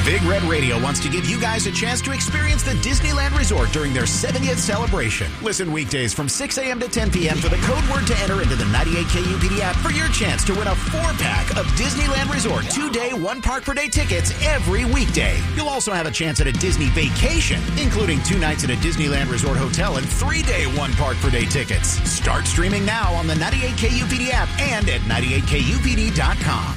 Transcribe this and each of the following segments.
Big Red Radio wants to give you guys a chance to experience the Disneyland Resort during their 70th celebration. Listen weekdays from 6 a.m. to 10 p.m. for the code word to enter into the 98 KUPD app for your chance to win a 4-pack of Disneyland Resort 2-day, 1-park-per-day tickets every weekday. You'll also have a chance at a Disney vacation, including 2 nights at a Disneyland Resort hotel and 3-day, 1-park-per-day tickets. Start streaming now on the 98 KUPD app and at 98KUPD.com.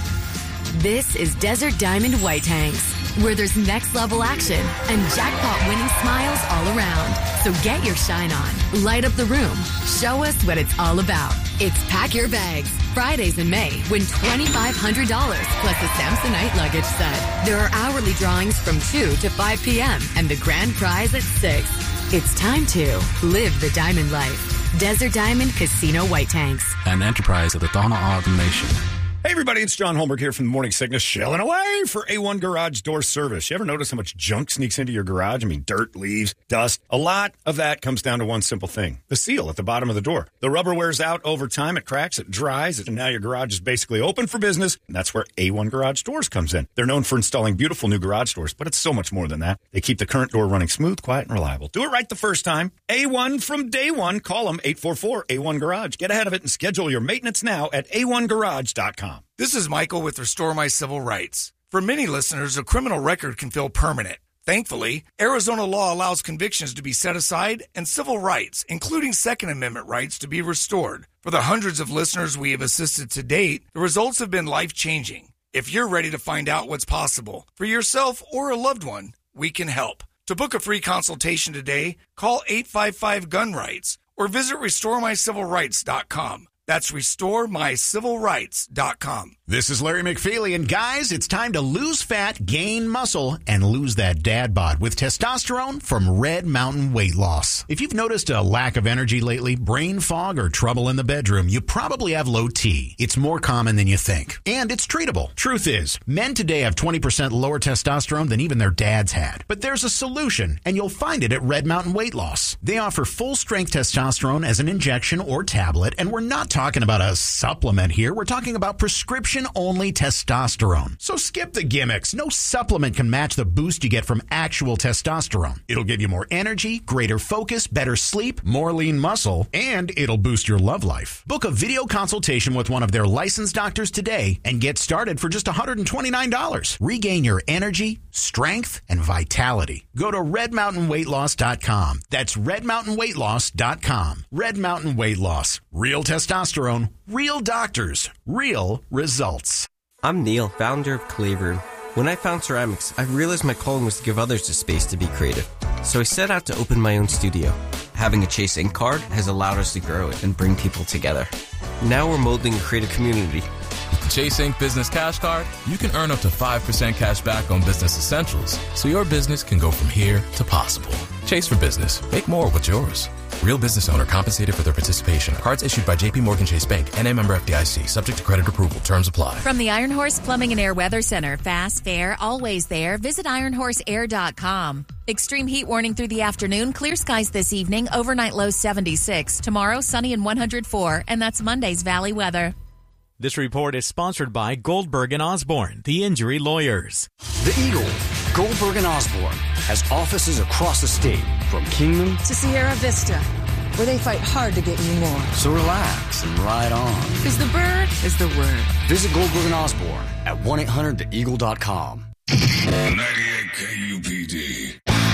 This is Desert Diamond White Tanks, where there's next-level action and jackpot-winning smiles all around. So get your shine on, light up the room, show us what it's all about. It's Pack Your Bags. Fridays in May, win $2,500 plus a Samsonite luggage set. There are hourly drawings from 2 to 5 p.m. and the grand prize at 6. It's time to live the diamond life. Desert Diamond Casino White Tanks. An enterprise of the Donna Ogden Nation. Hey, everybody, it's John Holmberg here from the Morning Sickness, shelling away for A1 Garage Door Service. You ever notice how much junk sneaks into your garage? I mean, dirt, leaves, dust. A lot of that comes down to one simple thing, the seal at the bottom of the door. The rubber wears out over time, it cracks, it dries, and now your garage is basically open for business, and that's where A1 Garage Doors comes in. They're known for installing beautiful new garage doors, but it's so much more than that. They keep the current door running smooth, quiet, and reliable. Do it right the first time. A1 from day one. Call them 844-A1-GARAGE. Get ahead of it and schedule your maintenance now at A1Garage.com. This is Michael with Restore My Civil Rights. For many listeners, a criminal record can feel permanent. Thankfully, Arizona law allows convictions to be set aside and civil rights, including Second Amendment rights, to be restored. For the hundreds of listeners we have assisted to date, the results have been life-changing. If you're ready to find out what's possible for yourself or a loved one, we can help. To book a free consultation today, call 855-GUN-RIGHTS or visit RestoreMyCivilRights.com. That's RestoreMyCivilRights.com. This is Larry McFeely, and guys, it's time to lose fat, gain muscle, and lose that dad bod with testosterone from Red Mountain Weight Loss. If you've noticed a lack of energy lately, brain fog, or trouble in the bedroom, you probably have low T. It's more common than you think, and it's treatable. Truth is, men today have 20% lower testosterone than even their dads had. But there's a solution, and you'll find it at Red Mountain Weight Loss. They offer full-strength testosterone as an injection or tablet, and we're not talking about a supplement here. We're talking about prescription-only testosterone. So skip the gimmicks. No supplement can match the boost you get from actual testosterone. It'll give you more energy, greater focus, better sleep, more lean muscle, and it'll boost your love life. Book a video consultation with one of their licensed doctors today and get started for just $129. Regain your energy, strength, and vitality. Go to RedMountainWeightLoss.com. That's RedMountainWeightLoss.com. Red Mountain Weight Loss. Real testosterone, real doctors, real results. I'm Neil, founder of Clay Room. When I found ceramics, I realized my calling was to give others the space to be creative. So I set out to open my own studio. Having a Chase Ink card has allowed us to grow it and bring people together. Now we're molding a creative community. With the Chase Ink Business Cash Card, you can earn up to 5% cash back on business essentials, so your business can go from here to possible. Chase for business. Make more what's yours. Real business owner compensated for their participation. Cards issued by J.P. Morgan Chase Bank, N.A. member FDIC. Subject to credit approval. Terms apply. From the Iron Horse Plumbing and Air Weather Center, fast, fair, always there. Visit ironhorseair.com. Extreme heat warning through the afternoon. Clear skies this evening. Overnight low 76. Tomorrow, sunny and 104. And that's Monday's Valley weather. This report is sponsored by Goldberg & Osborne, the injury lawyers. The Eagle, Goldberg & Osborne, has offices across the state, from Kingman to Sierra Vista, where they fight hard to get you more. So relax and ride on. Because the bird is the word. Visit Goldberg & Osborne at 1-800-TheEagle.com. 98